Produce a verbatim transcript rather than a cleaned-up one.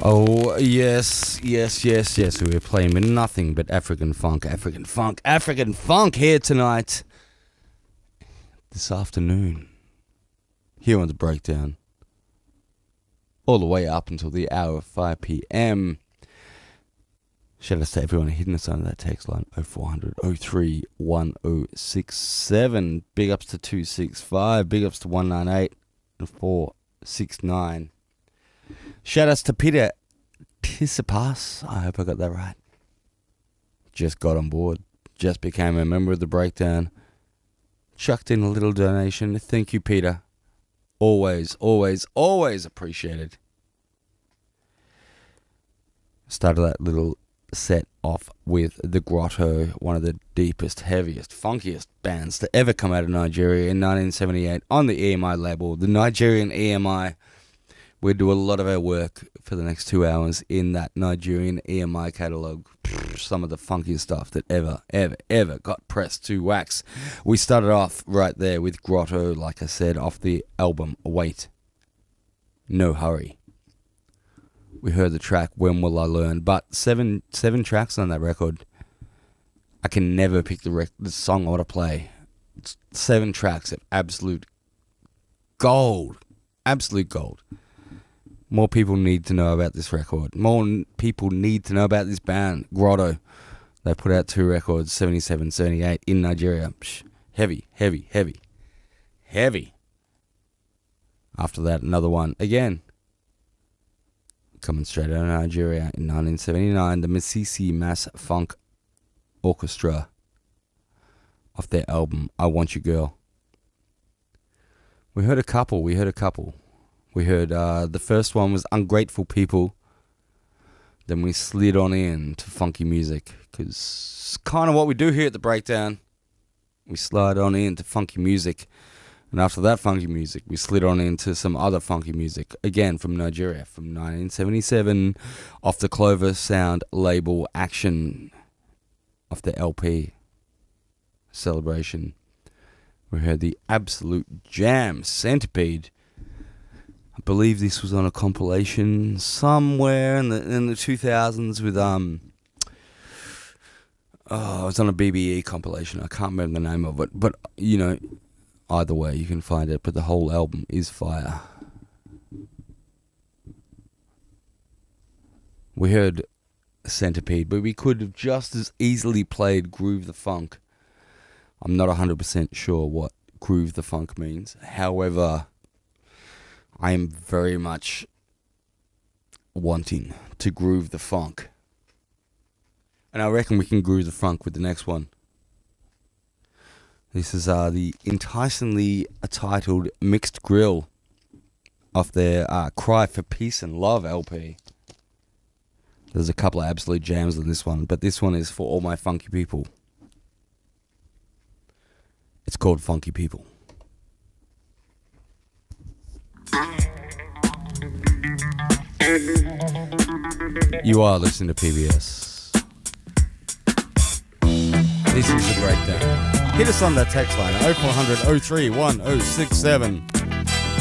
Oh, yes, yes, yes, yes. We were playing with nothing but African funk, African funk, African funk here tonight. This afternoon. Here on The Breakdown. All the way up until the hour of five p.m. Shout out to everyone hitting us under that text line oh four hundred oh three one oh six seven. Big ups to two six five. Big ups to one nine eight and four six nine. Shout outs to Peter Tissipas. I hope I got that right. Just got on board. Just became a member of The Breakdown. Chucked in a little donation. Thank you, Peter. Always, always, always appreciated. Started that little set off with The Grotto, one of the deepest, heaviest, funkiest bands to ever come out of Nigeria in nineteen seventy-eight on the E M I label, the Nigerian E M I. We do a lot of our work for the next two hours in that Nigerian E M I catalogue. Some of the funkiest stuff that ever, ever, ever got pressed to wax. We started off right there with Grotto, like I said, off the album Wait, No Hurry. We heard the track When Will I Learn, but seven seven tracks on that record. I can never pick the, rec- the song I want to play. It's seven tracks of absolute gold. Absolute gold. More people need to know about this record. More n- people need to know about this band, Grotto. They put out two records, seventy-seven, seventy-eight, in Nigeria. Psh, heavy, heavy, heavy, heavy. After that, another one. Again, coming straight out of Nigeria in nineteen seventy-nine, the Misisi Mass Funk Orchestra, off their album, I Want You Girl. We heard a couple, we heard a couple. We heard uh, the first one was Ungrateful People. Then we slid on in to funky music, because it's kind of what we do here at The Breakdown. We slide on into funky music. And after that funky music, we slid on into some other funky music. Again, from Nigeria, from nineteen seventy-seven, off the Clover Sound label Action, off the L P Celebration. We heard the absolute jam, Centipede. I believe this was on a compilation somewhere in the in the two thousands with um oh, it was on a B B E compilation. I can't remember the name of it, but you know, either way you can find it. But the whole album is fire. We heard Centipede, but we could have just as easily played Groove the Funk. I'm not one hundred percent sure what Groove the Funk means. However, I am very much wanting to groove the funk. And I reckon we can groove the funk with the next one. This is uh, the enticingly titled Mixed Grill off their uh, Cry for Peace and Love L P. There's a couple of absolute jams on this one, but this one is for all my funky people. It's called Funky People. You are listening to P B S. This is The Breakdown. Hit us on that text line, oh four hundred oh three one oh six seven.